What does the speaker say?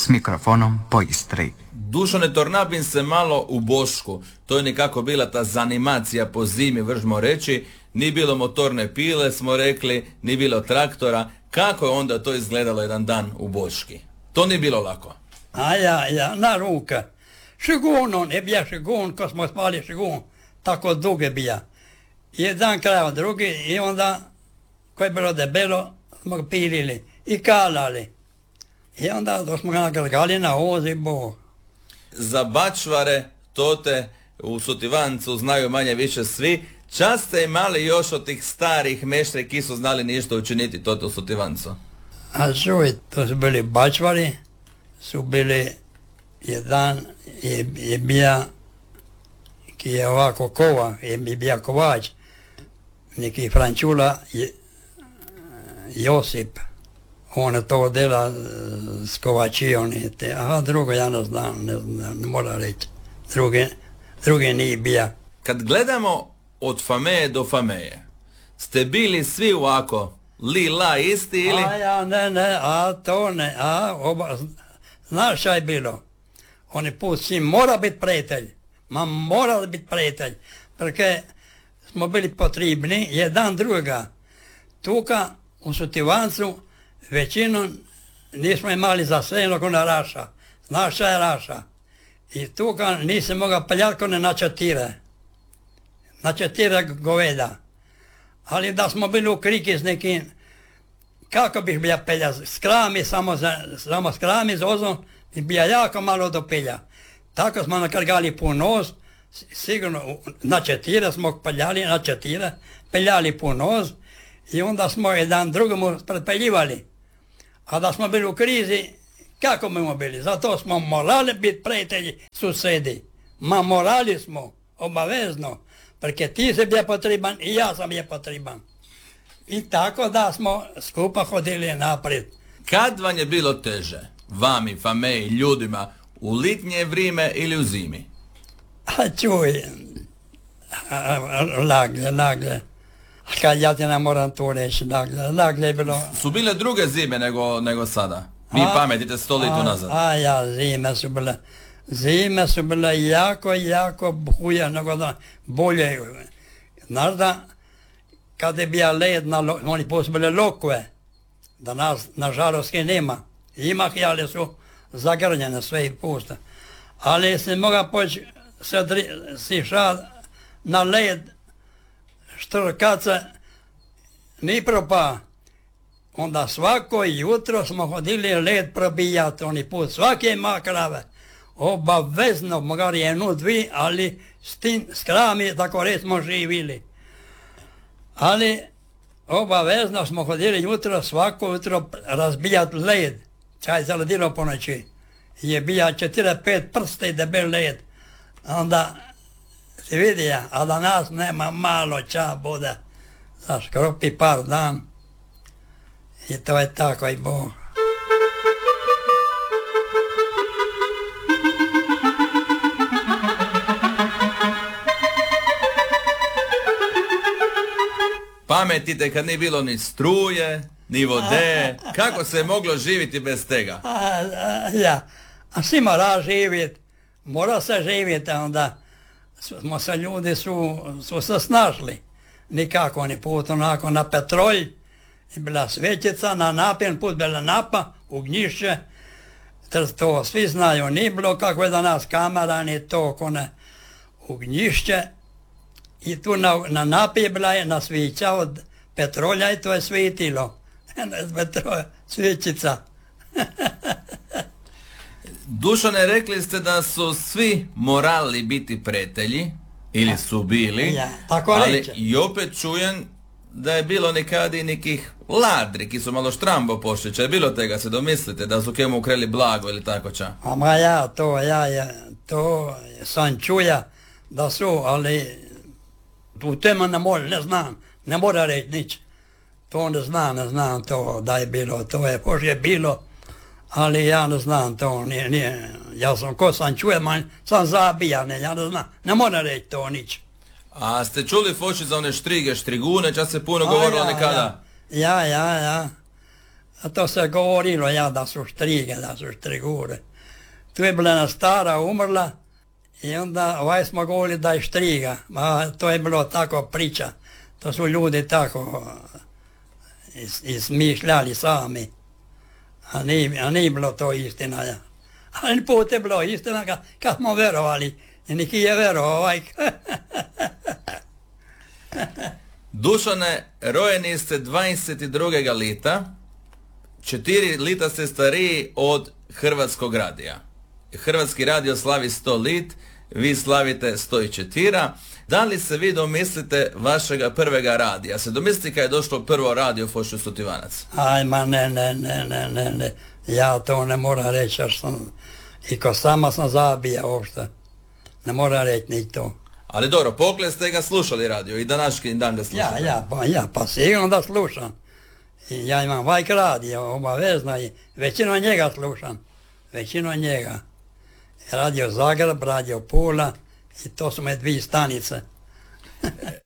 s mikrofonom po Istri. Dušane, tornabim se malo u Bošku. To je nekako bila ta zanimacija po zimi, vržmo reći. Ni bilo motorne pile, smo rekli, ni bilo traktora. Kako je onda to izgledalo jedan dan u Boški? To nije bilo lako. A ja, na ruke. Šegun, je bija šegun, ko smo spali šegun, tako duge bija. Jedan kraj drugi i onda, ko je bilo debelo, smo ga pilili i kalali. I onda to smo ga nagrgali na ozi Bog. Za bačvare, tote u Sutivancu znaju manje više svi. Čas ste imali još od tih starih meštri ki su znali ništa učiniti tote u Sutivancu? A čuj, to su bili bačvari, su bili jedan je bija, ki je ovako kova, je bija kovač, neki Frančula Josip, on to dela s kovačijom, a drugo ja ne znam, ne mora reći, druge nije bija. Kad gledamo od Fameje do Fameje, ste bili svi ovako li-la isti ili? A ja ne, a to ne, znaš šta je bilo? Oni put s njim mora biti prijatelj, mora biti prijatelj, perché smo bili potrebni jedan druga. Tuka u Sutivancu većinom nismo imali za sve oko na raša. Znaš šta je raša? I tuka nisi mogao peljati ko ne na četire goveda. Ali da smo bili u kriki s nekim, kako bih bija pelja? Skrami, samo skrami z ozom, i bija jako malo do pelja. Tako smo nakrgali pun noz, sigurno na četire smo peljali, peljali pun noz i onda smo jedan drugomu predpeljivali. A da smo bili u krizi, kako smo bili? Zato smo morali biti prijatelji susedi. Morali smo, obavezno, perché ti si bija potreban i ja sam je potreban. I tako da smo skupa hodili naprijed. Kad vam je bilo teže, vami, Fameji, ljudima, u litnje vrijeme ili u zimi? A čuj, lagle. Kad ja ti ne moram to reći, lagle je bilo... Su bile druge zime nego sada? Vi pametite 100 litu nazad. Zime su bile jako buje, nego da bolje. Znaš da, kad je bija led, oni posbile lokve, da nas, nažalost, nema. Imah, ali su zagrnjene sve i puste. Ali si moga poći si šao na led, štrkace, ni propa. Onda svako jutro smo hodili led probijati, oni put, svake makrave. Obavezno, mogli jednu, dvi, ali s tim skrami, tako reći, smo živili. Ali obavezno smo hodili jutro, svako jutro razbijati led. Čaj zaledilo po noći. Je bija 4-5 prste debel led. Onda se vidi ja, a da nas nema malo ča bude. Znaš, kropi par dan. I to je tako i Bog. Pametite kad nije bilo ni struje, ni vode, kako se je moglo živjeti bez tega? A svi mora se živjeti, onda smo se ljudi su se snašli. Nikako ni put onako na petrolj, bila svećica, na napen put bila napa, ugnjišće, to svi znaju, nije bilo kako je danas kamera, ni to kone ugnjišće. I tu na napi je bila na svića od petrolja i to je svitilo. Svićica. Dušane, rekli ste da su svi morali biti prijatelji, ili su bili, ali i opet čujem da je bilo nekad i nekih ladri, ki su malo štrambo pošli. Če je bilo tega, se domislite, da su kemu ukreli blago ili tako ča? To sam čuja da su, ali u teme ne mora reći nič. To ne znam to da je bilo, to je poslije bilo, ali ja ne znam to, nije, ja sam ko sam čuje, sam zabijan, ja ne znam, ne mora reći to nič. A ste čuli foči za one štrige, štrigune, čas se puno govorilo nekada? Ja. A to se govorilo, ja, da su štrige, da su štrigure. Tu je bila jedna stara, umrla, i onda ovaj smo govorili da je štriga. To je bilo tako priča. To su ljudi tako izmišljali sami. A nije bilo to istina. Ja. Ali put je bilo istina kad smo verovali. I neki je verovao ovaj. Dušane, rojeni ste 22. lita. 4 lita ste stariji od Hrvatskog radija. Hrvatski radio slavi 100 lit, vi slavite 104. Da li se vi domislite vašega prvega radija? Se domislite kad je došlo prvo radio Fošu Sutivanac? Ajma, ne. Ja to ne moram reći, jer sam, i ko sama sam zabija uopšte. Ne moram reći ni to. Ali dobro, pokle ste ga slušali radio i današnji dan ga slušate? Pa sigurno da slušam. I ja imam Vajk radio, obavezno, i većinu njega slušam. Većinu njega. Radio Zagreb, radio Pula, i to su me 2 stanice.